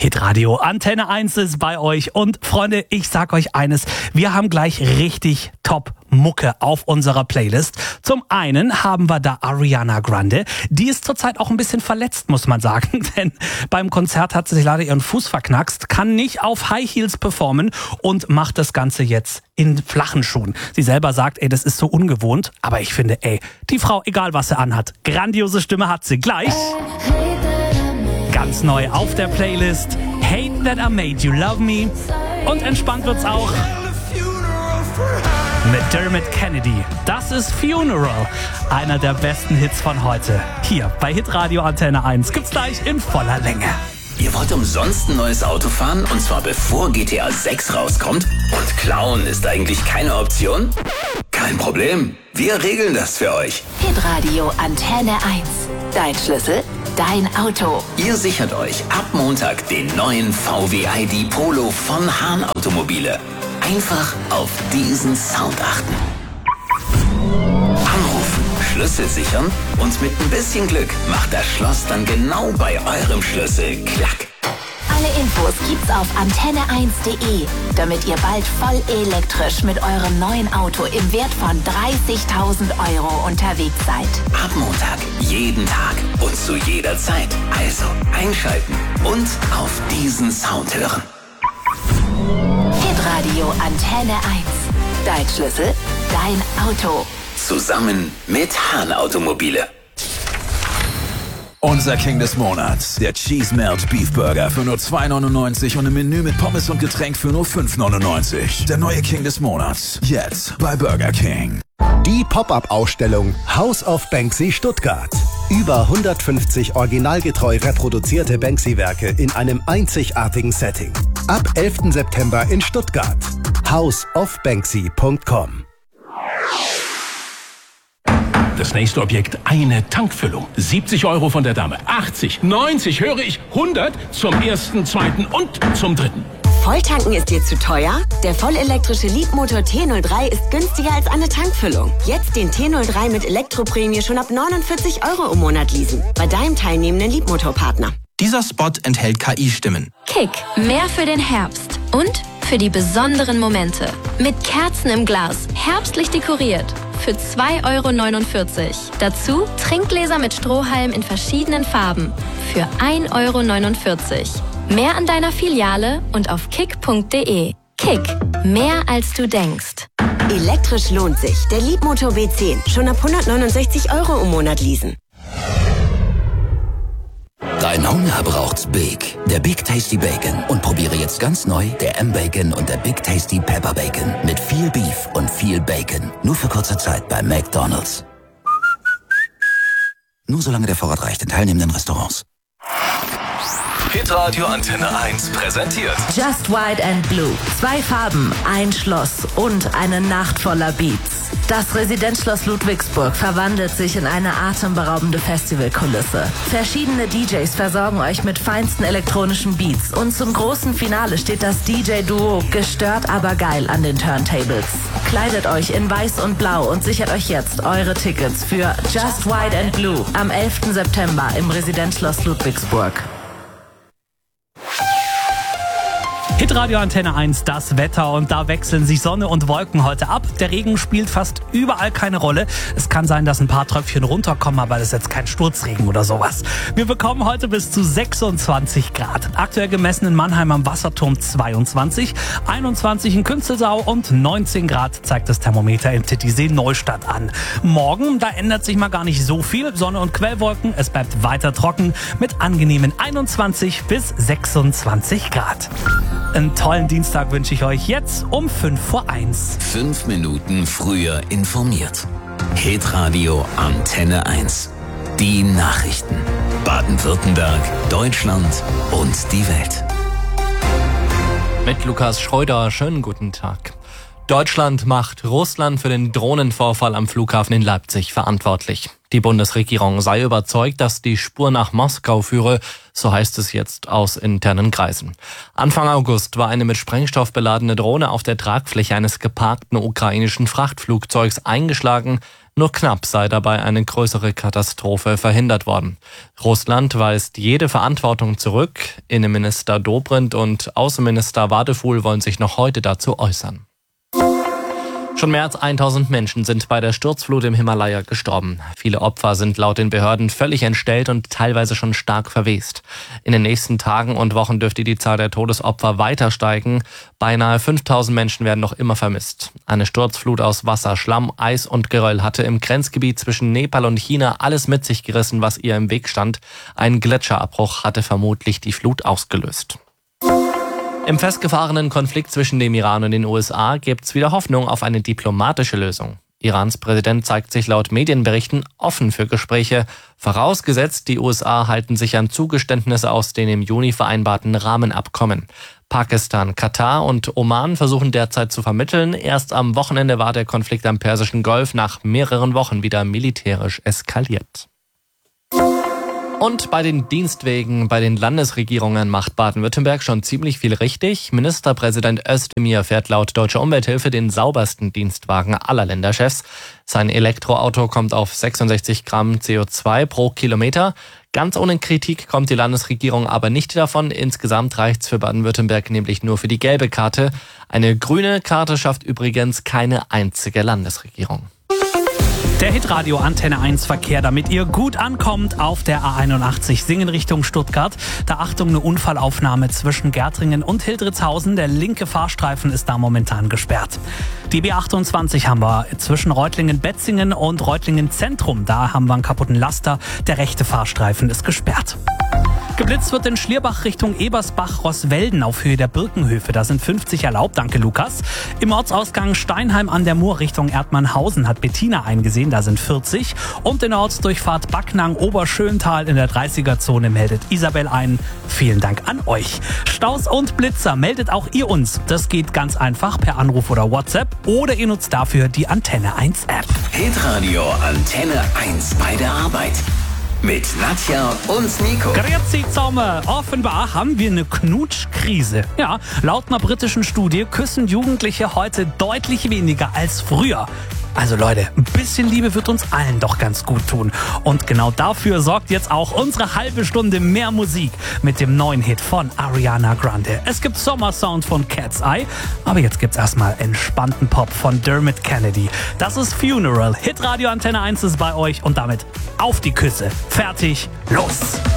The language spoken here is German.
Hitradio Antenne 1 ist bei euch und Freunde, ich sag euch eines, wir haben gleich richtig Top-Mucke auf unserer Playlist. Zum einen haben wir da Ariana Grande, die ist zurzeit auch ein bisschen verletzt, muss man sagen, denn beim Konzert hat sie sich leider ihren Fuß verknackst, kann nicht auf High Heels performen und macht das Ganze jetzt in flachen Schuhen. Sie selber sagt, das ist so ungewohnt, aber ich finde, die Frau, egal was sie anhat, grandiose Stimme hat sie gleich. Ganz neu auf der Playlist, Hate That I Made You Love Me. Und entspannt wird's auch mit Dermot Kennedy. Das ist Funeral, einer der besten Hits von heute. Hier bei Hitradio Antenne 1 gibt's gleich in voller Länge. Ihr wollt umsonst ein neues Auto fahren, und zwar bevor GTA 6 rauskommt? Und klauen ist eigentlich keine Option? Kein Problem, wir regeln das für euch. Hitradio Antenne 1. Dein Schlüssel, dein Auto. Ihr sichert euch ab Montag den neuen VW ID Polo von Hahn Automobile. Einfach auf diesen Sound achten. Anrufen, Schlüssel sichern und mit ein bisschen Glück macht das Schloss dann genau bei eurem Schlüssel Klack. Alle Infos gibt's auf antenne1.de, damit ihr bald voll elektrisch mit eurem neuen Auto im Wert von 30.000 € unterwegs seid. Ab Montag, jeden Tag und zu jeder Zeit. Also einschalten und auf diesen Sound hören. Hitradio Antenne 1. Dein Schlüssel, dein Auto. Zusammen mit Hahn Automobile. Unser King des Monats, der Cheese Melt Beef Burger für nur 2,99 und ein Menü mit Pommes und Getränk für nur 5,99. Der neue King des Monats, jetzt bei Burger King. Die Pop-up-Ausstellung House of Banksy Stuttgart. Über 150 originalgetreu reproduzierte Banksy-Werke in einem einzigartigen Setting. Ab 11. September in Stuttgart. houseofbanksy.com. Das nächste Objekt, eine Tankfüllung. 70 € von der Dame, 80, 90, höre ich, 100 zum ersten, zweiten und zum dritten. Volltanken ist dir zu teuer? Der vollelektrische Leapmotor T03 ist günstiger als eine Tankfüllung. Jetzt den T03 mit Elektroprämie schon ab 49 € im Monat leasen. Bei deinem teilnehmenden Leapmotor-Partner. Dieser Spot enthält KI-Stimmen. Kick, mehr für den Herbst und für die besonderen Momente. Mit Kerzen im Glas, herbstlich dekoriert. Für 2,49 €. Dazu Trinkgläser mit Strohhalm in verschiedenen Farben. Für 1,49 €. Mehr an deiner Filiale und auf kick.de. Kick, mehr als du denkst. Elektrisch lohnt sich. Der Leapmotor B10. Schon ab 169 € im Monat leasen. Dein Hunger braucht's Big. Der Big Tasty Bacon. Und probiere jetzt ganz neu der M-Bacon und der Big Tasty Pepper Bacon. Mit viel Beef und viel Bacon. Nur für kurze Zeit bei McDonald's. Nur solange der Vorrat reicht in teilnehmenden Restaurants. Hitradio Antenne 1 präsentiert Just White and Blue. 2 Farben, ein Schloss und eine Nacht voller Beats. Das Residenzschloss Ludwigsburg verwandelt sich in eine atemberaubende Festivalkulisse. Verschiedene DJs versorgen euch mit feinsten elektronischen Beats und zum großen Finale steht das DJ-Duo Gestört aber geil an den Turntables. Kleidet euch in Weiß und Blau und sichert euch jetzt eure Tickets für Just White and Blue am 11. September im Residenzschloss Ludwigsburg. Hitradio Antenne 1, das Wetter, und da wechseln sich Sonne und Wolken heute ab. Der Regen spielt fast überall keine Rolle. Es kann sein, dass ein paar Tröpfchen runterkommen, aber das ist jetzt kein Sturzregen oder sowas. Wir bekommen heute bis zu 26 Grad. Aktuell gemessen in Mannheim am Wasserturm 22, 21 in Künzelsau und 19 Grad zeigt das Thermometer in Titisee Neustadt an. Morgen, da ändert sich mal gar nicht so viel. Sonne und Quellwolken, es bleibt weiter trocken mit angenehmen 21 bis 26 Grad. Einen tollen Dienstag wünsche ich euch jetzt um 1:05. 5 Minuten früher informiert. Hitradio Antenne 1. Die Nachrichten. Baden-Württemberg, Deutschland und die Welt. Mit Lukas Schreuder, schönen guten Tag. Deutschland macht Russland für den Drohnenvorfall am Flughafen in Leipzig verantwortlich. Die Bundesregierung sei überzeugt, dass die Spur nach Moskau führe, so heißt es jetzt aus internen Kreisen. Anfang August war eine mit Sprengstoff beladene Drohne auf der Tragfläche eines geparkten ukrainischen Frachtflugzeugs eingeschlagen. Nur knapp sei dabei eine größere Katastrophe verhindert worden. Russland weist jede Verantwortung zurück. Innenminister Dobrindt und Außenminister Wadefuhl wollen sich noch heute dazu äußern. Schon mehr als 1000 Menschen sind bei der Sturzflut im Himalaya gestorben. Viele Opfer sind laut den Behörden völlig entstellt und teilweise schon stark verwest. In den nächsten Tagen und Wochen dürfte die Zahl der Todesopfer weiter steigen. Beinahe 5000 Menschen werden noch immer vermisst. Eine Sturzflut aus Wasser, Schlamm, Eis und Geröll hatte im Grenzgebiet zwischen Nepal und China alles mit sich gerissen, was ihr im Weg stand. Ein Gletscherabbruch hatte vermutlich die Flut ausgelöst. Im festgefahrenen Konflikt zwischen dem Iran und den USA gibt's wieder Hoffnung auf eine diplomatische Lösung. Irans Präsident zeigt sich laut Medienberichten offen für Gespräche, vorausgesetzt die USA halten sich an Zugeständnisse aus den im Juni vereinbarten Rahmenabkommen. Pakistan, Katar und Oman versuchen derzeit zu vermitteln. Erst am Wochenende war der Konflikt am Persischen Golf nach mehreren Wochen wieder militärisch eskaliert. Und bei den Dienstwegen bei den Landesregierungen macht Baden-Württemberg schon ziemlich viel richtig. Ministerpräsident Özdemir fährt laut Deutscher Umwelthilfe den saubersten Dienstwagen aller Länderchefs. Sein Elektroauto kommt auf 66 Gramm CO2 pro Kilometer. Ganz ohne Kritik kommt die Landesregierung aber nicht davon. Insgesamt reicht's für Baden-Württemberg nämlich nur für die gelbe Karte. Eine grüne Karte schafft übrigens keine einzige Landesregierung. Der Hitradio Antenne 1 Verkehr, damit ihr gut ankommt auf der A81 Singen Richtung Stuttgart. Da Achtung, eine Unfallaufnahme zwischen Gärtringen und Hildritzhausen. Der linke Fahrstreifen ist da momentan gesperrt. Die B28 haben wir zwischen Reutlingen-Betzingen und Reutlingen-Zentrum. Da haben wir einen kaputten Laster. Der rechte Fahrstreifen ist gesperrt. Geblitzt wird in Schlierbach Richtung Ebersbach-Rosswelden auf Höhe der Birkenhöfe. Da sind 50 erlaubt, danke Lukas. Im Ortsausgang Steinheim an der Mur Richtung Erdmannhausen hat Bettina eingesehen, da sind 40. Und in der Ortsdurchfahrt Backnang-Oberschöntal in der 30er-Zone meldet Isabel ein. Vielen Dank an euch. Staus und Blitzer meldet auch ihr uns. Das geht ganz einfach per Anruf oder WhatsApp oder ihr nutzt dafür die Antenne 1 App. Hitradio Antenne 1 bei der Arbeit. Mit Nadja und Nico. Grüezi zusammen. Offenbar haben wir eine Knutschkrise. Ja, laut einer britischen Studie küssen Jugendliche heute deutlich weniger als früher. Also Leute, ein bisschen Liebe wird uns allen doch ganz gut tun. Und genau dafür sorgt jetzt auch unsere halbe Stunde mehr Musik mit dem neuen Hit von Ariana Grande. Es gibt Sommersound von Cat's Eye, aber jetzt gibt's erstmal entspannten Pop von Dermot Kennedy. Das ist Funeral. Hitradio Antenne 1 ist bei euch und damit auf die Küsse. Fertig, los!